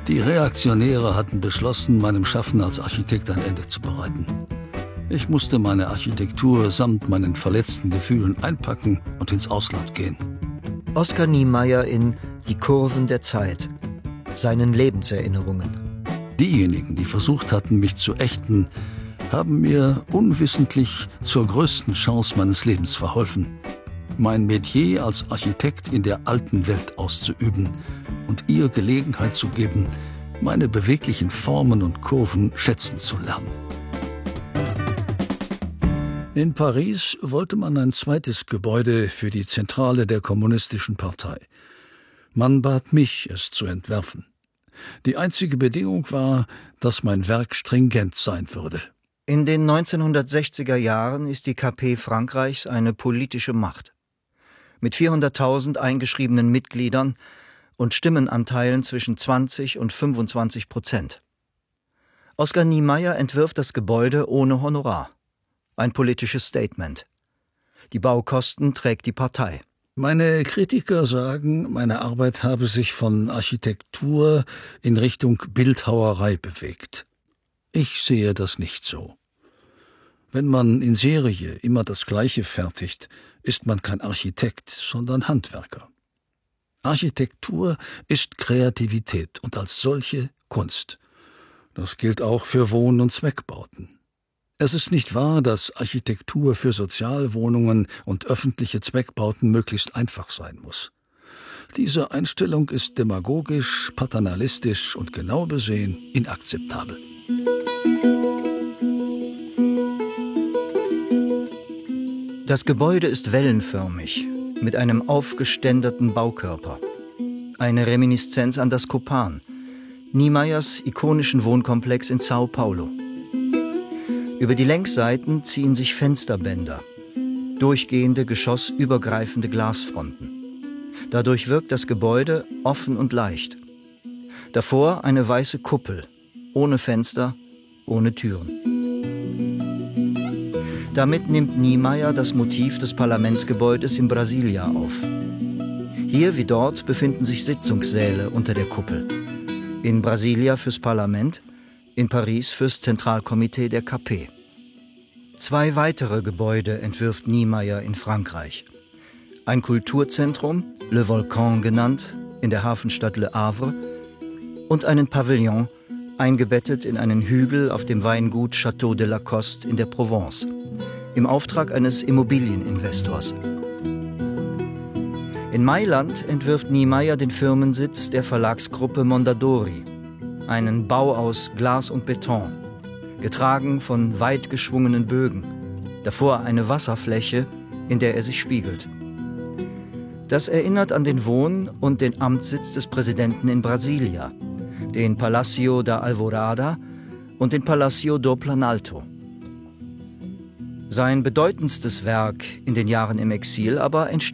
Die Reaktionäre hatten beschlossen, meinem Schaffen als Architekt ein Ende zu bereiten. Ich musste meine Architektur samt meinen verletzten Gefühlen einpacken und ins Ausland gehen. Oskar Niemeyer in Die Kurven der Zeit, seinen Lebenserinnerungen. Diejenigen, die versucht hatten, mich zu ächten, haben mir unwissentlich zur größten Chance meines Lebens verholfen, mein Metier als Architekt in der alten Welt auszuüben und ihr Gelegenheit zu geben, meine beweglichen Formen und Kurven schätzen zu lernen. In Paris wollte man ein zweites Gebäude für die Zentrale der Kommunistischen Partei. Man bat mich, es zu entwerfen. Die einzige Bedingung war, dass mein Werk stringent sein würde. In den 1960er Jahren ist die KP Frankreichs eine politische Macht. Mit 400.000 eingeschriebenen Mitgliedern und Stimmenanteilen zwischen 20 und 25%. Oskar Niemeyer entwirft das Gebäude ohne Honorar. Ein politisches Statement. Die Baukosten trägt die Partei. Meine Kritiker sagen, meine Arbeit habe sich von Architektur in Richtung Bildhauerei bewegt. Ich sehe das nicht so. Wenn man in Serie immer das Gleiche fertigt, ist man kein Architekt, sondern Handwerker. Architektur ist Kreativität und als solche Kunst. Das gilt auch für Wohn- und Zweckbauten. Es ist nicht wahr, dass Architektur für Sozialwohnungen und öffentliche Zweckbauten möglichst einfach sein muss. Diese Einstellung ist demagogisch, paternalistisch und genau besehen inakzeptabel. Das Gebäude ist wellenförmig, mit einem aufgeständerten Baukörper. Eine Reminiszenz an das Copan, Niemeyers ikonischen Wohnkomplex in Sao Paulo. Über die Längsseiten ziehen sich Fensterbänder, durchgehende geschossübergreifende Glasfronten. Dadurch wirkt das Gebäude offen und leicht. Davor eine weiße Kuppel, ohne Fenster, ohne Türen. Damit nimmt Niemeyer das Motiv des Parlamentsgebäudes in Brasilia auf. Hier wie dort befinden sich Sitzungssäle unter der Kuppel. In Brasilia fürs Parlament, in Paris fürs Zentralkomitee der KP. 2 weitere Gebäude entwirft Niemeyer in Frankreich. Ein Kulturzentrum, Le Volcan genannt, in der Hafenstadt Le Havre, und einen Pavillon, eingebettet in einen Hügel auf dem Weingut Château de Lacoste in der Provence, im Auftrag eines Immobilieninvestors. In Mailand entwirft Niemeyer den Firmensitz der Verlagsgruppe Mondadori, einen Bau aus Glas und Beton, getragen von weit geschwungenen Bögen, davor eine Wasserfläche, in der er sich spiegelt. Das erinnert an den Wohn- und den Amtssitz des Präsidenten in Brasilia, den Palacio da Alvorada und den Palacio do Planalto. Sein bedeutendstes Werk in den Jahren im Exil aber entsteht